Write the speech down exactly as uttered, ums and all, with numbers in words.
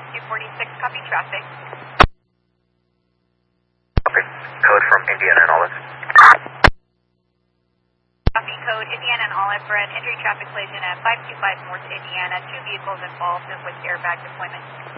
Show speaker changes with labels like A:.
A: two forty-six, copy traffic.
B: Copy. Code from Indiana and Olive.
A: Copy code Indiana and Olive for an entry traffic collision at five two five North Indiana. Two vehicles involved with airbag deployment.